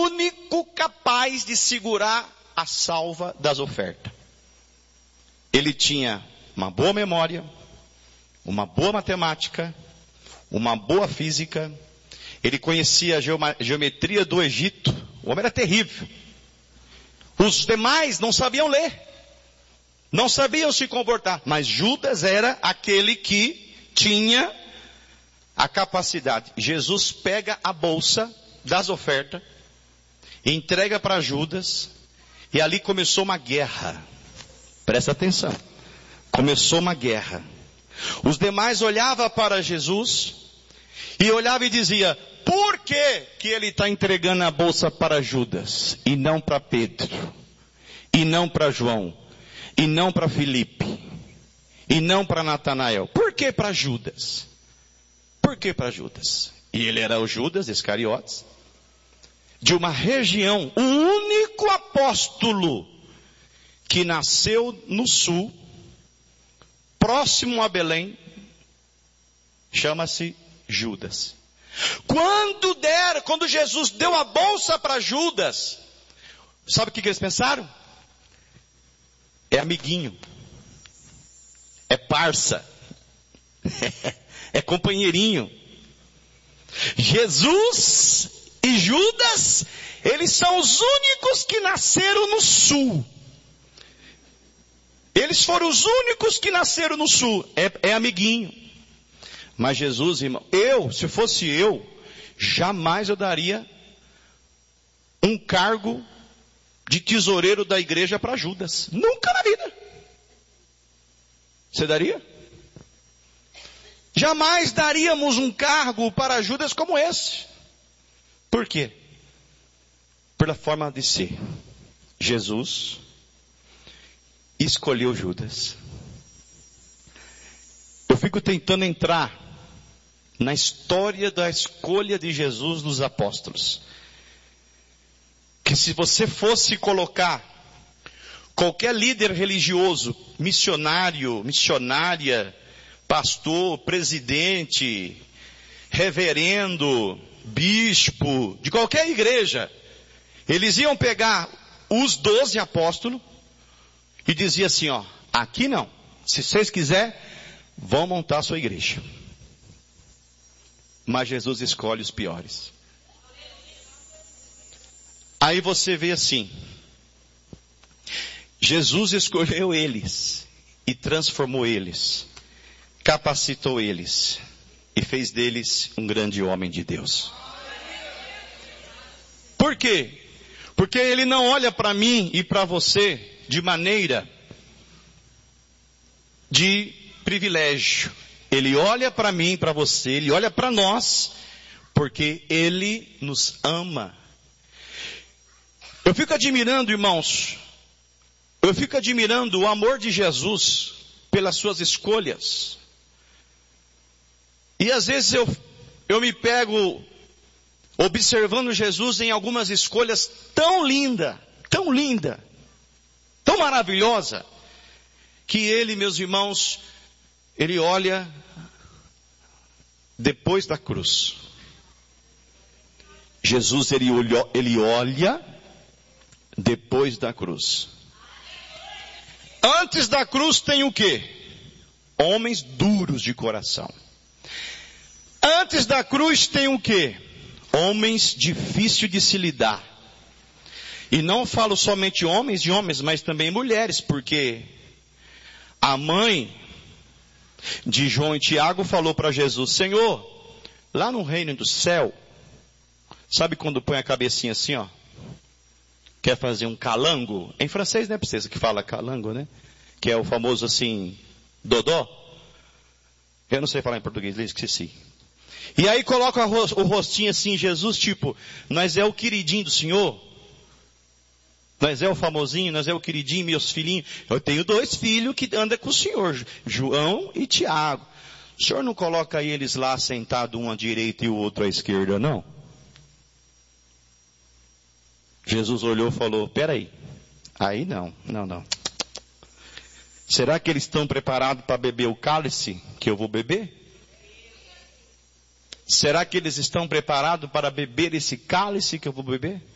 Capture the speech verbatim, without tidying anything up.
único capaz de segurar a salva das ofertas. Ele tinha uma boa memória, uma boa matemática, uma boa física. Ele conhecia a geometria do Egito. O homem era terrível. Os demais não sabiam ler. Não sabiam se comportar. Mas Judas era aquele que tinha a capacidade. Jesus pega a bolsa das ofertas, entrega para Judas, e ali começou uma guerra. Presta atenção. Começou uma guerra. Os demais olhavam para Jesus e olhavam e diziam: por que que ele está entregando a bolsa para Judas e não para Pedro, e não para João, e não para Filipe, e não para Natanael? Por que para Judas? Por que para Judas? E ele era o Judas Iscariotes, de uma região, o único apóstolo que nasceu no sul, próximo a Belém, chama-se Judas. Quando der, quando Jesus deu a bolsa para Judas, sabe o que, que eles pensaram? É amiguinho, é parça, é companheirinho. Jesus e Judas, eles são os únicos que nasceram no sul. Eles foram os únicos que nasceram no sul. É, é amiguinho. Mas Jesus, irmão, eu, se fosse eu, jamais eu daria um cargo de tesoureiro da igreja para Judas. Nunca na vida. Você daria? Jamais daríamos um cargo para Judas como esse. Por quê? Pela forma de ser. Jesus escolheu Judas. Eu fico tentando entrar na história da escolha de Jesus nos apóstolos. Que se você fosse colocar qualquer líder religioso, missionário, missionária, pastor, presidente, reverendo, bispo, de qualquer igreja, eles iam pegar os doze apóstolos e dizia assim, ó, aqui não, se vocês quiserem, vão montar a sua igreja. Mas Jesus escolhe os piores. Aí você vê assim, Jesus escolheu eles e transformou eles, capacitou eles e fez deles um grande homem de Deus. Por quê? Porque ele não olha para mim e para você de maneira de privilégio. Ele olha para mim, para você, ele olha para nós, porque ele nos ama. Eu fico admirando, irmãos, eu fico admirando o amor de Jesus pelas suas escolhas. E às vezes eu, eu me pego observando Jesus em algumas escolhas tão linda, tão linda, tão maravilhosa, que ele, meus irmãos, ele olha depois da cruz. Jesus, ele olha, ele olha depois da cruz. Antes da cruz tem o quê? Homens duros de coração. Antes da cruz tem o quê? Homens difíceis de se lidar. E não falo somente homens de homens, mas também mulheres, porque a mãe de João e Tiago falou para Jesus, Senhor, lá no reino do céu, sabe quando põe a cabecinha assim, ó? Quer fazer um calango? Em francês não é precisa que fala calango, né? Que é o famoso assim, dodó. Eu não sei falar em português, esqueci. E aí coloca o rostinho assim, Jesus, tipo, nós é o queridinho do Senhor. Nós é o famosinho, nós é o queridinho, meus filhinhos. Eu tenho dois filhos que andam com o Senhor, João e Tiago. O Senhor não coloca eles lá sentados, um à direita e o outro à esquerda, não? Jesus olhou e falou, peraí, aí não, não, não. Será que eles estão preparados para beber o cálice que eu vou beber? Será que eles estão preparados para beber esse cálice que eu vou beber?